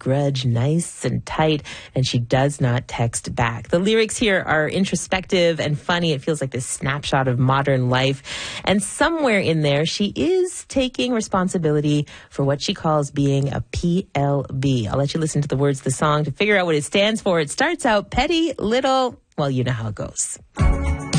grudge nice and tight, and she does not text back. The lyrics here are introspective and funny. It feels like this snapshot of modern life. And somewhere in there, she is taking responsibility for what she calls being a PLB. I'll let you listen to the words of the song to figure out what it stands for. It starts out petty, little, well, you know how it goes.